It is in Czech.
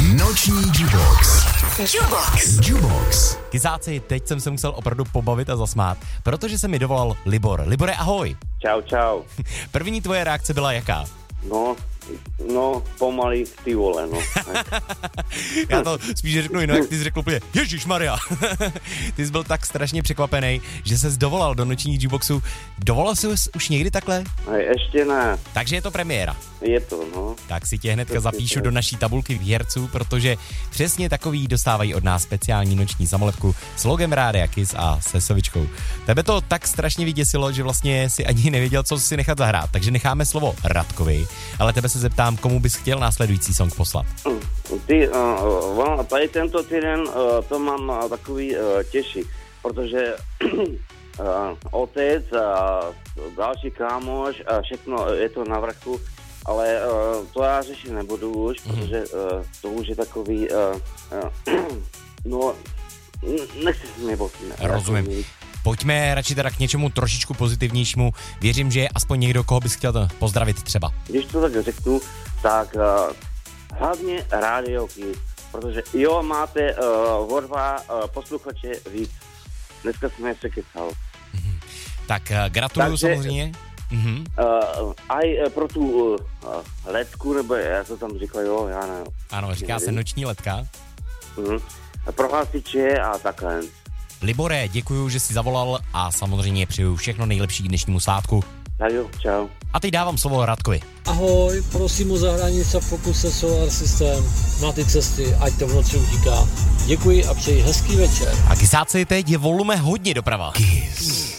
Noční Jubox. Kysáci, teď jsem se musel opravdu pobavit a zasmát, protože se mi dovolal Libor. Libore, ahoj. Čau. První tvoje reakce byla jaká? No, pomalý ty vole, no. Já to spíš řeknu jinak, jak ty jsi řekl úplně, Ježišmarja. Ty jsi byl tak strašně překvapený, že ses dovolal do nočních Juboxů. Dovolal jsi už někdy takhle? Ještě ne. Takže je to premiéra. Je to, no. Tak si tě hnedka zapíšu do naší tabulky výherců, protože přesně takový dostávají od nás speciální noční samolepku s logem Rádia Kiss a se sovičkou. Tebe to tak strašně vyděsilo, že vlastně si ani nevěděl, co si nechat zahrát, takže necháme slovo Radkovi, ale tebe se zeptám, komu bys chtěl následující song poslat. Tady tento týden to mám takový těžší, protože otec a další kámoš a všechno je to na vrchu, ale to já řešit nebudu už, protože to už je takový, nechci se mě bavit. Rozumím. Pojďme radši teda k něčemu trošičku pozitivnějšímu. Věřím, že je aspoň někdo, koho bys chtěl pozdravit třeba. Když to tak řeknu, tak hlavně Radio Kiss, protože máte vorba posluchače víc. Dneska jsme se kecal. Tak gratuluju samozřejmě. Aj pro tu letku, nebo jak to tam říkal, já nevím. Ano, říká se noční letka. Pro hasiče a takhle. Libore, děkuju, že jsi zavolal a samozřejmě přeju všechno nejlepší k dnešnímu svátku. Tak jo, čau. A teď dávám slovo Radkovi. Ahoj, prosím o zahrání se v Focuse Solar System na ty cesty, ať to v noci utíká. Děkuji a přeji hezký večer. A kysáci, teď je volume hodně doprava. Kiss.